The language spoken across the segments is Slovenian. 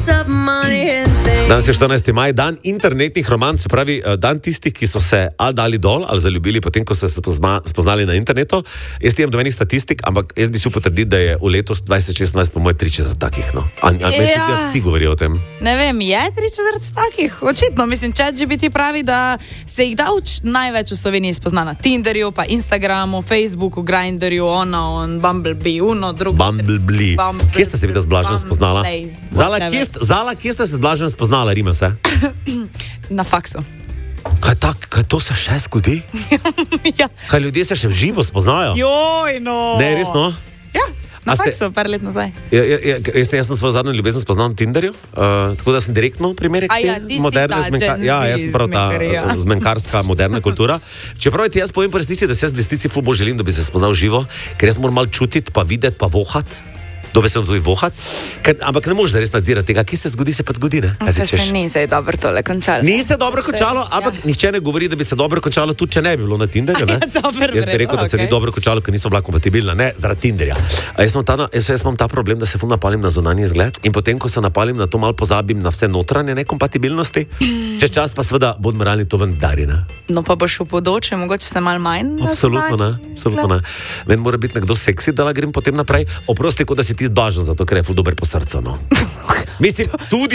Danes je 14. maj, dan internetnih romanc, se pravi dan tistih, ki so se ali dali dol, ali zaljubili potem, ko so se spoznali na internetu. Jaz imam domenih statistik, ampak jaz bi si potrdil, da je v letu 2016 po moje 3/4 takih. No. Vsi govorijo o tem. Ne vem, je 3/4 takih? Očitno, mislim, ChatGPT pravi, da se jih največ v Sloveniji spozna na Tinderju, pa Instagramu, Facebooku, Grindrju, Bumblebee, Bumblebee. Kje ste se videla z Blažem spoznala? Zala, kje ste se z Blažem spoznala, rima se? Na faksu. Kaj to se še zgodi? Ja. Kaj ljudje se še v živo spoznajo? Joj, no. Ne, resno? Ja, na faksu, par let nazaj. Jaz sem svojo zadnjo ljubezen spoznal na Tinderju, tako da sem direktno primerek moderne zmenkarske. Ja, jaz sem prav ta zmenkarska moderna kultura. Čeprav ti jaz povem po resnici, da se jaz v resnici ful bolj želim, da bi se spoznal živo, ker jaz moram malo čutiti, pa videti, pa vohati. Dobesedno tudi vohat, ampak ne moreš zares nadzirati tega, ki se zgodi, se pa zgodi, ne? Se ni se dobro tole končalo. Ni se dobro končalo, ampak nihče ne govori, da bi se dobro končalo, tudi če ne bi bilo na Tinderju, ne? Jaz bi rekel, da se ni dobro končalo, ker niso bila kompatibilna, ne, zaradi Tinderja. Jaz imam ta problem, da se ful napalim na zunanji izgled in potem, ko se napalim na to, malo pozabim na vse notranje nekompatibilnosti, čez čas pa seveda bod moralni to ven dari, ne? No pa boš v podoče, mogoče se malo manj. Absolutno ne. Meni mora biti nekdo seksi, da grem potem naprej. Oprosti, kot da si ti Blažen, zato ker je ful dober po srcu, no. Mislim,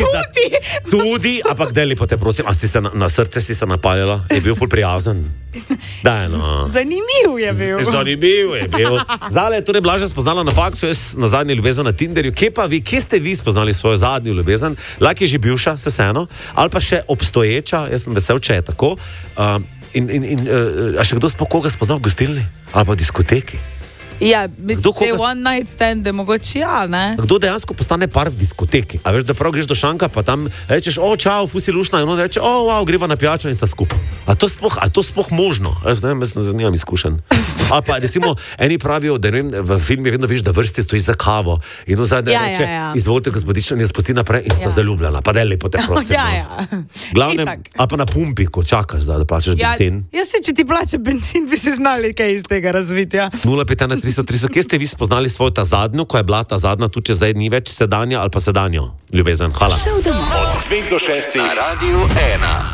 tudi, ampak deli pa te prosim, a si se na srce si se napaljala, je bil ful prijazen. Daj, no. Zanimiv je bil. Zale je torej Blažen spoznala na faksu, jaz na zadnji ljubezen na Tinderju. Kje ste vi spoznali svojo zadnjo ljubezen? Lahko je že bivša, se vseeno, ali pa še obstoječa, jaz sem vesel, če je tako. A še kdo sploh koga spoznal v gostilni? Ali pa v diskoteki? Ja, mislim, da je one night stand, da mogoče ja, ne? Kdo dejansko postane par v diskoteki? A veš, da prav greš do šanka, pa tam rečeš, čau, fusi lušna, in on reče, wow, greva na pijačo in sta skupaj. A to sploh možno? Jaz ne vem, jaz nimam izkušen. Ali pa recimo, eni pravijo, da ne vem, v filmih vedno veš, da vrsti stoji za kavo in zadnje reče, izvolite gospodično, in je spusti naprej in sta zaljubljena, pa deli po te prosim. Glavnem, ali pa na pumpi, ko čakaš, da plačaš benzin. Jaz se, če ti plača benzin, bi se znali kaj iz tega razvitja. 0,5 kje ste vi spoznali svojo ta zadnjo, ko je bila ta zadnja, tudi če zdaj ni več sedanja ali pa sedanjo ljubezen? Hvala. Od 2 do 6 na Radiu 1.